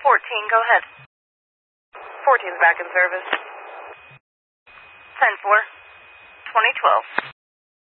go ahead. 14's back in service. 10-4, 2012.